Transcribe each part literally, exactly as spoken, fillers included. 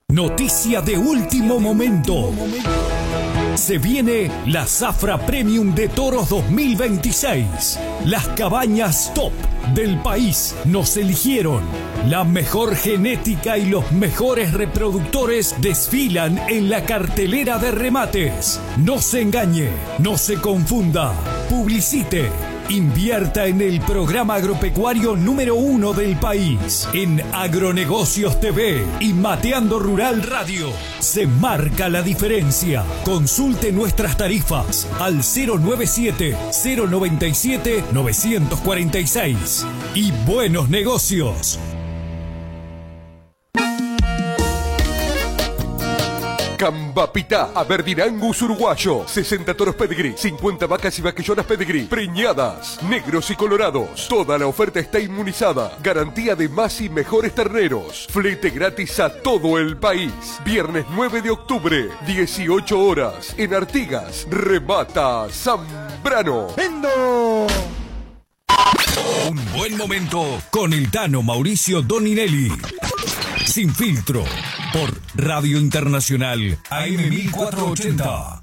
Noticia de último momento. Se viene la Zafra Premium de Toros dos mil veintiséis. Las cabañas top del país nos eligieron. La mejor genética y los mejores reproductores desfilan en la cartelera de remates. No se engañe, no se confunda. Publicite. Invierta en el programa agropecuario número uno del país. En Agronegocios T V y Mateando Rural Radio. Se marca la diferencia. Consulte nuestras tarifas al cero noventa y siete, cero noventa y siete, novecientos cuarenta y seis. Y buenos negocios. Cambapitá, Aberdeen Angus uruguayo, sesenta toros pedigrí, cincuenta vacas y vaquillonas pedigrí, preñadas, negros y colorados. Toda la oferta está inmunizada. Garantía de más y mejores terneros. Flete gratis a todo el país. Viernes nueve de octubre, dieciocho horas, en Artigas. Remata Zambrano. ¡Vendo! Un buen momento con el Tano Mauricio Doninelli. Sin filtro, por Radio Internacional A M mil cuatrocientos ochenta.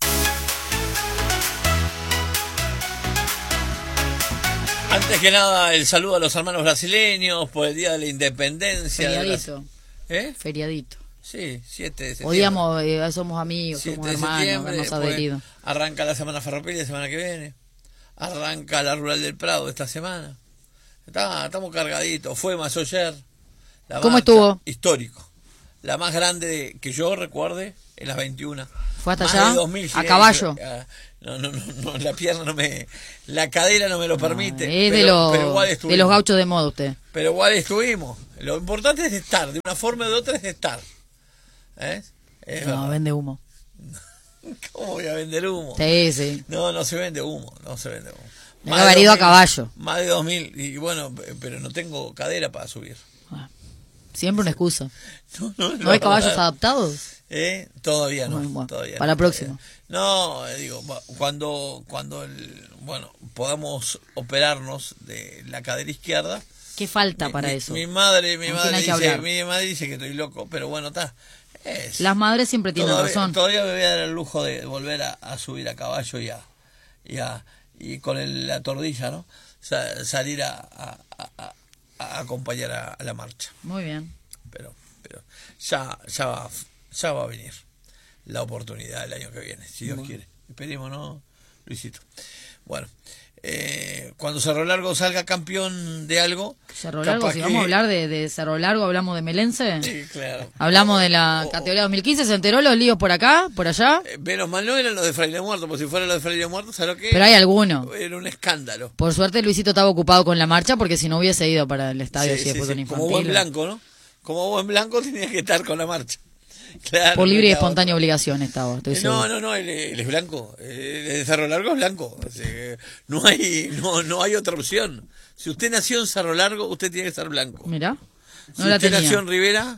Antes que nada, el saludo a los hermanos brasileños por el Día de la Independencia. Feriadito. De las... ¿Eh? Feriadito. Sí, siete de septiembre. Odiamos, eh, somos amigos, somos hermanos, hemos adherido. Arranca la Semana Ferroviaria la semana que viene. Arranca la Rural del Prado esta semana. Está, estamos cargaditos. Fue más ayer. La ¿Cómo estuvo? Histórico. La más grande que yo recuerde en las veintiuna. ¿Fue hasta más allá? De dos mil ¿A caballo? No, no, no, no, la pierna no me... La cadera no me lo permite. No, es pero, de, lo, pero igual de los gauchos de moda usted. Pero igual estuvimos. Lo importante es estar. De una forma o de otra es estar. ¿Eh? Es no, verdad. vende humo. ¿Cómo voy a vender humo? Sí, sí. No, no se vende humo. No se vende humo. Debe haber ido a caballo. Más de dos mil. Y bueno, pero no tengo cadera para subir. Siempre una excusa. No, no, ¿No hay caballos adaptados? ¿Eh? Todavía no. Bueno, todavía para no. la próxima. No, digo, cuando, cuando el, bueno, podamos operarnos de la cadera izquierda. ¿Qué falta mi, para mi, eso? Mi madre, mi madre, hay que dice, hablar? mi madre dice que estoy loco, pero bueno, está. Las madres siempre tienen todavía, razón. Todavía me voy a dar el lujo de volver a, a subir a caballo y a, y, a, y con el, la tordilla, ¿no? Sa, salir a, a, a, a acompañar a, a la marcha. Muy bien. Pero, pero ya, ya va, ya va a venir la oportunidad el año que viene, si Dios bueno. quiere. Esperemos, ¿no, Luisito? Bueno, eh, cuando Cerro Largo salga campeón de algo... Cerro Largo, si que... vamos a hablar de, de Cerro Largo, hablamos de Melense. Sí, claro. Hablamos de la oh, categoría dos mil quince, ¿se enteró los líos por acá, por allá? Eh, menos mal no eran los de Fraile Muerto, porque si fueran los de Fraile Muerto, ¿sabes lo que? Pero hay alguno. Era un escándalo. Por suerte Luisito estaba ocupado con la marcha, porque si no hubiese ido para el estadio sí, si sí, después sí. con infantil. Como buen blanco, ¿no? Como buen blanco tenía que estar con la marcha. Claro, por libre y espontánea obligación estaba. Estoy no, seguro. no, no, él, él es blanco. El de Cerro Largo es blanco. O sea, no hay, no, no hay otra opción. Si usted nació en Cerro Largo, usted tiene que ser blanco. Mirá. No si la usted tenía. nació en Rivera,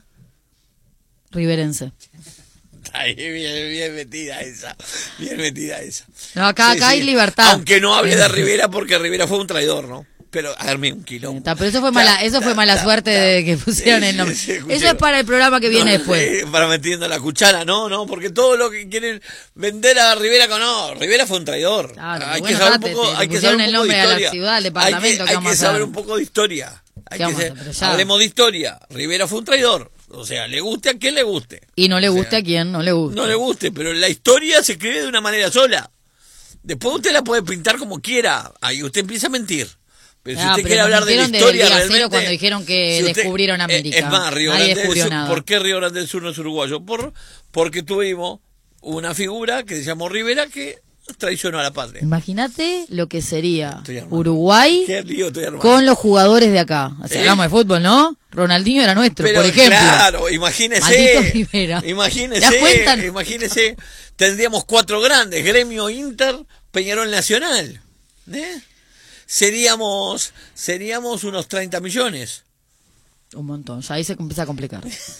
riverense. Ahí, bien, bien metida esa. Bien metida esa. No, acá, sí, acá sí. hay libertad. Aunque no hable de Rivera porque Rivera fue un traidor, ¿no? Pero armé un quilombo. Pero eso fue mala, eso fue mala suerte de que pusieron el nombre. Eso es para el programa que viene no, después. Para metiendo la cuchara, no, no, porque todo lo que quieren vender a Rivera con no, Rivera fue un traidor. Claro, hay bueno, que saber date, un poco, te, hay te que saber un el poco de nombre historia. A la ciudad, al departamento, hay que, ¿qué hay que saber un poco de historia. Hay que ser, ya... Hablemos de historia. Rivera fue un traidor. O sea, le guste a quien le guste. Y no le guste o sea, a quien no le guste. No le guste, pero la historia se escribe de una manera sola. Después usted la puede pintar como quiera. Ahí usted empieza a mentir. Pero si ah, usted pero quiere hablar de la historia realmente... cuando dijeron que si usted, descubrieron América. Es más, Río Nadie Grande descubrió del Sur, nada. ¿por qué Río Grande del Sur no es uruguayo? Por, porque tuvimos una figura que se llamó Rivera que traicionó a la patria. Imagínate lo que sería Uruguay qué lío estoy armando. Con los jugadores de acá. O sea, ¿Eh? Hablamos de fútbol, ¿no? Ronaldinho era nuestro, pero, por ejemplo. Claro, imagínese. Rivera. Imagínese. Imagínese. Tendríamos cuatro grandes: Gremio, Inter, Peñarol, Nacional. ¿Eh? Seríamos, seríamos unos treinta millones. Un montón, ya ahí se empieza a complicar.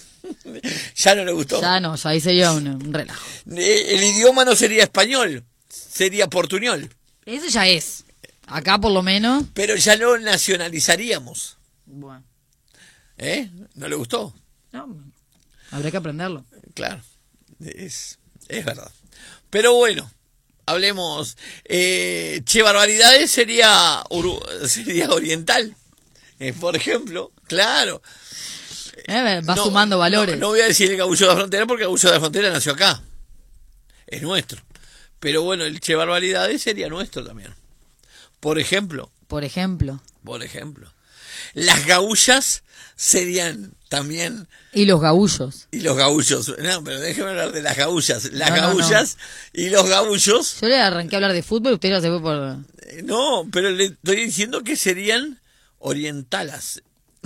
Ya no le gustó. Ya no, ya ahí sería un, un relajo. El idioma no sería español, sería portuñol. Eso ya es. Acá por lo menos. Pero ya lo nacionalizaríamos. Bueno. ¿Eh? ¿No le gustó? No. Habrá que aprenderlo. Claro, es, es verdad. Pero bueno, hablemos. Eh, che, barbaridades sería, sería oriental, eh, por ejemplo, claro. Eh, va no, sumando valores. No, no voy a decir el Gabullo de la Frontera porque el Gabullo de la Frontera nació acá. Es nuestro. Pero bueno, el Che Barbaridades sería nuestro también. Por ejemplo. Por ejemplo. Por ejemplo. Las gaullas serían también... Y los gaullos. Y los gaullos. No, pero déjeme hablar de las gaullas. Las no, no, gaullas no. y los gaullos... Yo le arranqué a hablar de fútbol y usted ya se fue por... No, pero le estoy diciendo que serían orientalas.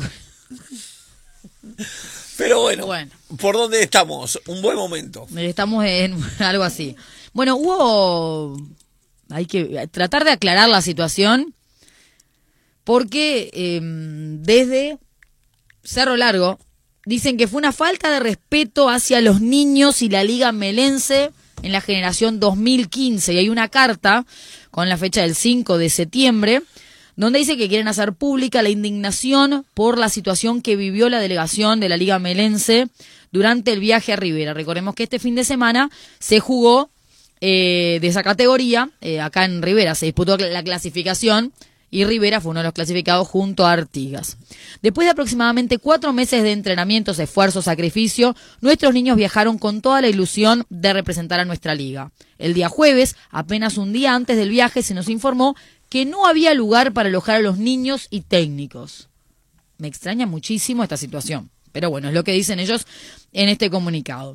Pero bueno, bueno, ¿por dónde estamos? Un buen momento. Estamos en algo así. Bueno, hubo... Hay que tratar de aclarar la situación porque eh, desde Cerro Largo dicen que fue una falta de respeto hacia los niños y la Liga Melense en la generación dos mil quince. Y hay una carta con la fecha del cinco de septiembre donde dice que quieren hacer pública la indignación por la situación que vivió la delegación de la Liga Melense durante el viaje a Rivera. Recordemos que este fin de semana se jugó eh, de esa categoría, eh, acá en Rivera se disputó la clasificación y Rivera fue uno de los clasificados junto a Artigas. Después de aproximadamente cuatro meses de entrenamientos, esfuerzo, sacrificio, nuestros niños viajaron con toda la ilusión de representar a nuestra liga. El día jueves, apenas un día antes del viaje, se nos informó que no había lugar para alojar a los niños y técnicos. Me extraña muchísimo esta situación, pero bueno, es lo que dicen ellos en este comunicado.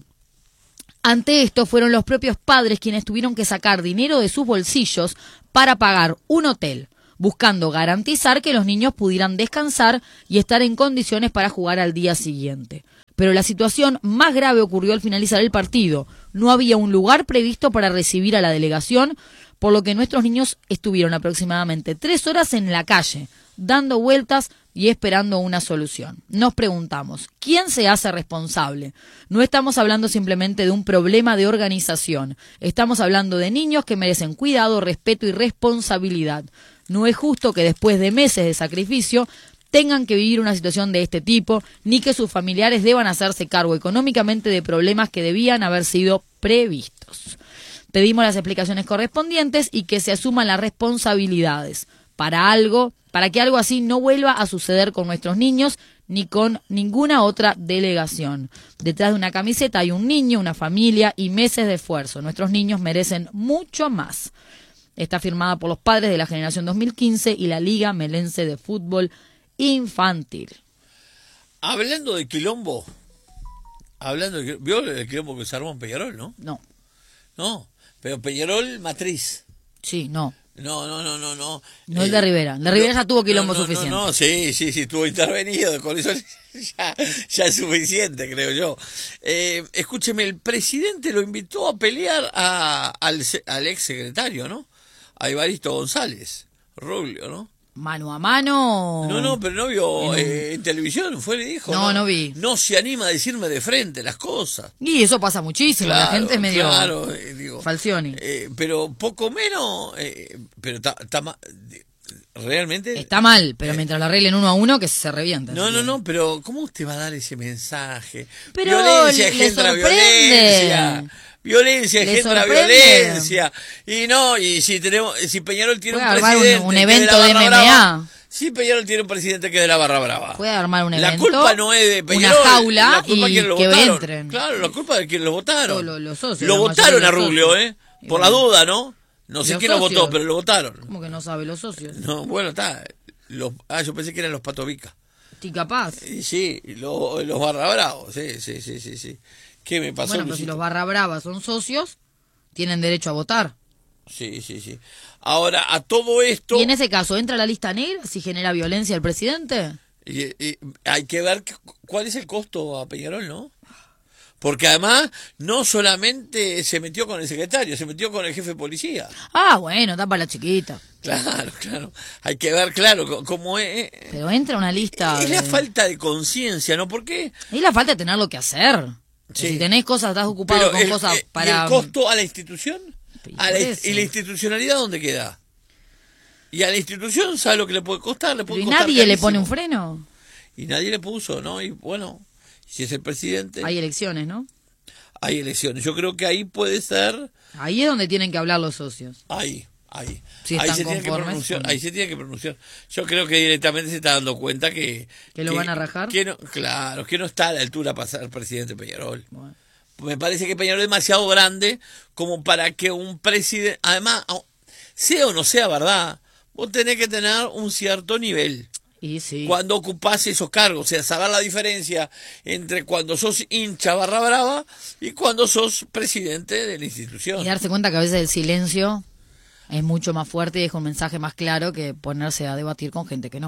Ante esto, fueron los propios padres quienes tuvieron que sacar dinero de sus bolsillos para pagar un hotel, buscando garantizar que los niños pudieran descansar y estar en condiciones para jugar al día siguiente. Pero la situación más grave ocurrió al finalizar el partido. No había un lugar previsto para recibir a la delegación, por lo que nuestros niños estuvieron aproximadamente tres horas en la calle, dando vueltas y esperando una solución. Nos preguntamos, ¿quién se hace responsable? No estamos hablando simplemente de un problema de organización. Estamos hablando de niños que merecen cuidado, respeto y responsabilidad. No es justo que después de meses de sacrificio tengan que vivir una situación de este tipo, ni que sus familiares deban hacerse cargo económicamente de problemas que debían haber sido previstos. Pedimos las explicaciones correspondientes y que se asuman las responsabilidades para algo, para que algo así no vuelva a suceder con nuestros niños ni con ninguna otra delegación. Detrás de una camiseta hay un niño, una familia y meses de esfuerzo. Nuestros niños merecen mucho más. Está firmada por los padres de la generación dos mil quince y la Liga Melense de Fútbol Infantil. Hablando de quilombo, hablando de, ¿vio el quilombo que se armó en Peñarol, no? No. No, pero Peñarol Matriz. Sí, no. No, no, no, no, no. No el de Rivera. El de Rivera no, ya tuvo quilombo no, no, suficiente. No, no, sí, sí, sí, estuvo intervenido. Con eso ya, ya es suficiente, creo yo. Eh, escúcheme, el presidente lo invitó a pelear a, al, al ex secretario, ¿no? A Evaristo González Rubio, ¿no? Mano a mano. No, no, pero no vio en, eh, en televisión, fue y le dijo. No, no, no vi. No se anima a decirme de frente las cosas. Y eso pasa muchísimo, claro, la gente es medio claro, eh, digo, Falcioni. Eh, pero poco menos, eh, pero está realmente... Está mal, pero eh, mientras lo arreglen uno a uno, que se revienten. No, no, no, pero ¿cómo usted va a dar ese mensaje? Pero violencia le, engendra le violencia. Violencia Le engendra sorprende. violencia. Y no, y si tenemos, si Peñarol tiene Puede un armar presidente un, un que evento de, de la M barra M A. brava, sí, Peñarol tiene un presidente que es de la barra brava. Puede armar un la evento. culpa no es de Peñarol. Una jaula la culpa y es lo que votaron. entren. Claro, la culpa es de quien lo votaron. Lo, los socios, lo la votaron a los Rubio, socios. ¿eh? Por la duda, ¿no? No sé Los quién lo socios. votó, pero lo votaron. ¿Cómo que no sabe los socios? No, bueno, está. Los, ah, yo pensé que eran los Patovica. Sí, capaz. Y sí, lo, los barra bravos, sí, sí, sí, sí, sí. ¿Qué me pasó? Bueno, pero si los barra bravas son socios, tienen derecho a votar. Sí, sí, sí. Ahora, a todo esto... Y en ese caso, ¿entra a la lista negra si genera violencia el presidente? Y, y hay que ver qué- cuál es el costo a Peñarol, ¿no? Porque además, no solamente se metió con el secretario, se metió con el jefe de policía. Ah, bueno, está para la chiquita. Claro, claro. Hay que ver, claro, c- cómo es... Pero entra a una lista. Es la de- falta de conciencia, ¿no? ¿Por qué? Es la falta de tener lo que hacer. Sí. Si tenés cosas, estás ocupado Pero con el, cosas eh, para... ¿y el costo a la institución? Y A la, por in- eso. ¿Y la institucionalidad dónde queda? Y a la institución, ¿sabe lo que le puede costar? Le puede Pero ¿y costar nadie le carísimo. pone un freno? Y nadie le puso, ¿no? Y bueno, Si es el presidente... Hay elecciones, ¿no? Hay elecciones. Yo creo que ahí puede ser... Ahí es donde tienen que hablar los socios. Ahí, ahí. Si ahí, están se tiene que conformes, pronunciar, con- ahí se tiene que pronunciar. Yo creo que directamente se está dando cuenta que... ¿Que lo van a rajar? Que no, claro, que no está a la altura para ser presidente Peñarol. Bueno. Me parece que Peñarol es demasiado grande como para que un presidente... Además, sea o no sea verdad, vos tenés que tener un cierto nivel. Y sí. Cuando ocupás esos cargos, o sea, saber la diferencia entre cuando sos hincha barra brava y cuando sos presidente de la institución. Y darse cuenta que a veces el silencio es mucho más fuerte y deja un mensaje más claro que ponerse a debatir con gente que no.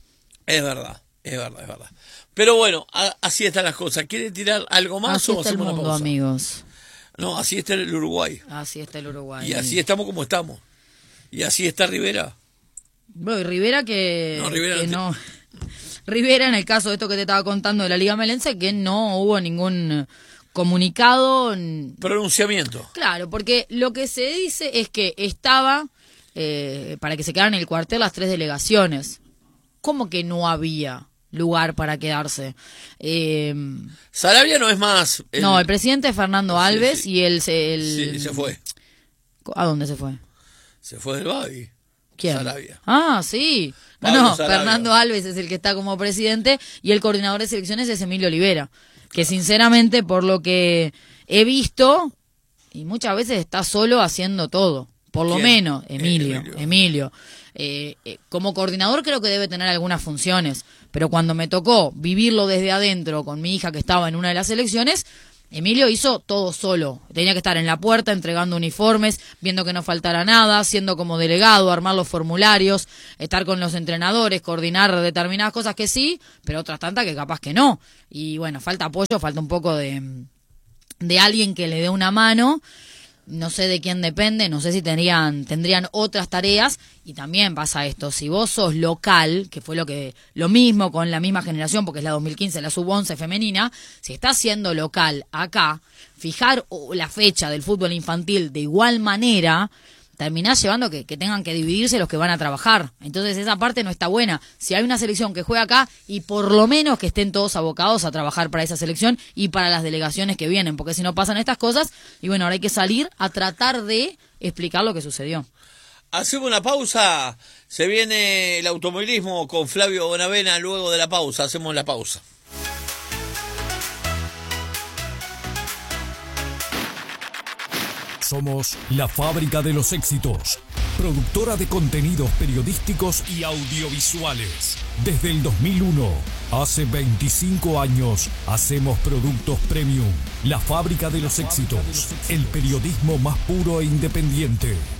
Es verdad, es verdad, es verdad. Pero bueno, a, así están las cosas. ¿Quiere tirar algo más Así o está el hacemos una mundo, pausa? amigos. No, así está el Uruguay. Así está el Uruguay. Y así estamos como estamos. Y así está Rivera. Bueno, y Rivera que No, Rivera que no no... Rivera, en el caso de esto que te estaba contando de la Liga Melense, que no hubo ningún comunicado. n- Pronunciamiento. Claro, porque lo que se dice es que estaba eh, para que se quedaran en el cuartel las tres delegaciones. ¿Cómo que no había lugar para quedarse? Eh, Sarabia no es más... el- no, el presidente es Fernando Sí, Alves sí. y él se... el- Sí, se fue. ¿A dónde se fue? Se fue del Babi. ¿Quién? Sarabia. Ah, sí. No, Pablo no, Sarabia. Fernando Alves es el que está como presidente y el coordinador de selecciones es Emilio Olivera, que sinceramente por lo que he visto y muchas veces está solo haciendo todo, por lo ¿Quién? menos Eh, Emilio, Emilio. Emilio. Eh, eh, como coordinador creo que debe tener algunas funciones, pero cuando me tocó vivirlo desde adentro con mi hija que estaba en una de las elecciones, Emilio hizo todo solo. Tenía que estar en la puerta entregando uniformes, viendo que no faltara nada, siendo como delegado, armar los formularios, estar con los entrenadores, coordinar determinadas cosas que sí, pero otras tantas que capaz que no. Y bueno, falta apoyo, falta un poco de, de alguien que le dé una mano. No sé de quién depende, no sé si tendrían, tendrían otras tareas. Y también pasa esto, si vos sos local, que fue lo que lo mismo con la misma generación, porque es la dos mil quince, la sub once femenina, si estás siendo local acá, fijar oh, la fecha del fútbol infantil de igual manera, terminás llevando que, que tengan que dividirse los que van a trabajar. Entonces esa parte no está buena. Si hay una selección que juega acá, y por lo menos que estén todos abocados a trabajar para esa selección y para las delegaciones que vienen, porque si no pasan estas cosas, y bueno, ahora hay que salir a tratar de explicar lo que sucedió. Hacemos una pausa. Se viene el automovilismo con Flavio Bonavena luego de la pausa. Hacemos la pausa. Somos la fábrica de los éxitos, productora de contenidos periodísticos y audiovisuales. Desde el dos mil uno, hace veinticinco años, hacemos productos premium. La fábrica de los éxitos, el periodismo más puro e independiente.